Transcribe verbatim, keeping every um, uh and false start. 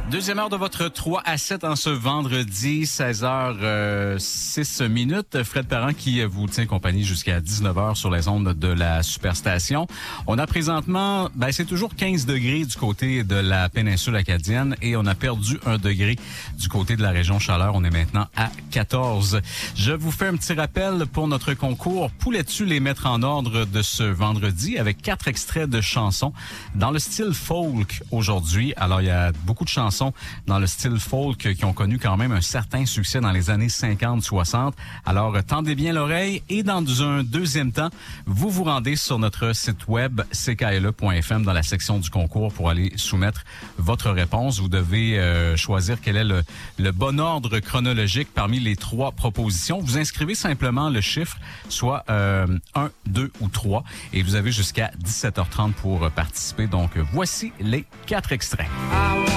Deuxième heure de votre trois à sept en ce vendredi, seize heures six minutes. Fred Parent qui vous tient compagnie jusqu'à dix-neuf heures sur les ondes de la Superstation. On a présentement, ben c'est toujours quinze degrés du côté de la péninsule acadienne et on a perdu un degré du côté de la région Chaleur. On est maintenant à quatorze. Je vous fais un petit rappel pour notre concours. Poulais-tu les mettre en ordre de ce vendredi avec quatre extraits de chansons dans le style folk aujourd'hui. Alors, il y a beaucoup de chansons dans le style folk qui ont connu quand même un certain succès dans les années cinquante soixante. Alors, tendez bien l'oreille et dans un deuxième temps, vous vous rendez sur notre site web c k l e point f m dans la section du concours pour aller soumettre votre réponse. Vous devez euh, choisir quel est le, le bon ordre chronologique parmi les trois propositions. Vous inscrivez simplement le chiffre, soit euh, un, deux ou trois, et vous avez jusqu'à dix-sept heures trente pour participer. Donc, voici les quatre extraits.